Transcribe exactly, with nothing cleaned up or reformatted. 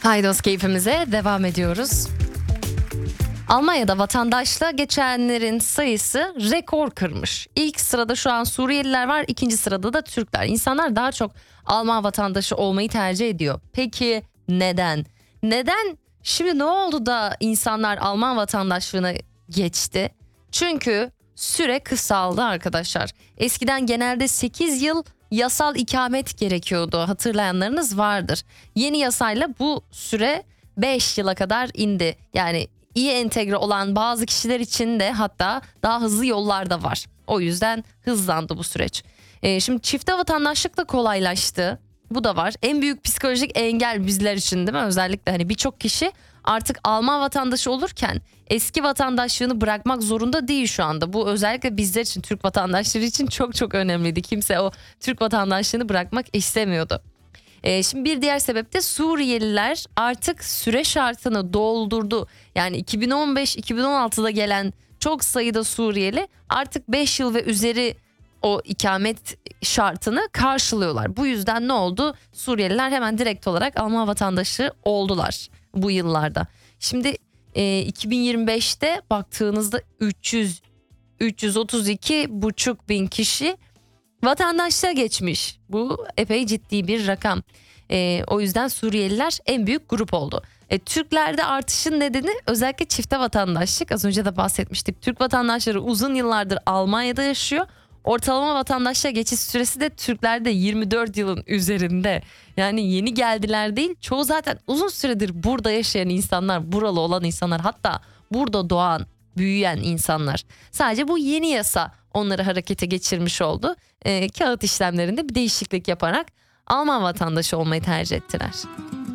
Haydos keyfimize devam ediyoruz. Almanya'da vatandaşlığa geçenlerin sayısı rekor kırmış. İlk sırada şu an Suriyeliler var, ikinci sırada da Türkler. İnsanlar daha çok Alman vatandaşı olmayı tercih ediyor. Peki neden? Neden şimdi ne oldu da insanlar Alman vatandaşlığına geçti? Çünkü süre kısaldı arkadaşlar. Eskiden genelde sekiz yıl yasal ikamet gerekiyordu, hatırlayanlarınız vardır. Yeni yasayla bu süre beş yıla kadar indi. Yani iyi entegre olan bazı kişiler için de hatta daha hızlı yollar da var. O yüzden hızlandı bu süreç. Ee, şimdi çifte vatandaşlık da kolaylaştı. Bu da var. En büyük psikolojik engel bizler için, değil mi? Özellikle hani birçok kişi artık Alman vatandaşı olurken eski vatandaşlığını bırakmak zorunda değil şu anda. Bu özellikle bizler için, Türk vatandaşları için çok çok önemliydi. Kimse o Türk vatandaşlığını bırakmak istemiyordu. Ee, şimdi bir diğer sebep de Suriyeliler artık süre şartını doldurdu. Yani iki bin on beş iki bin on altıda gelen çok sayıda Suriyeli artık beş yıl ve üzeri o ikamet şartını karşılıyorlar. Bu yüzden ne oldu? Suriyeliler hemen direkt olarak Alman vatandaşı oldular bu yıllarda. Şimdi e, iki bin yirmi beşte baktığınızda üç yüz üç yüz otuz iki buçuk bin kişi vatandaşlığa geçmiş. Bu epey ciddi bir rakam. E, o yüzden Suriyeliler en büyük grup oldu. E, Türklerde artışın nedeni özellikle çifte vatandaşlık. Az önce de bahsetmiştik. Türk vatandaşları uzun yıllardır Almanya'da yaşıyor. Ortalama vatandaşlığa geçiş süresi de Türklerde yirmi dört yılın üzerinde. Yani yeni geldiler değil. Çoğu zaten uzun süredir burada yaşayan insanlar, buralı olan insanlar, hatta burada doğan, büyüyen insanlar. Sadece bu yeni yasa onları harekete geçirmiş oldu. E, kağıt işlemlerinde bir değişiklik yaparak Alman vatandaşı olmayı tercih ettiler.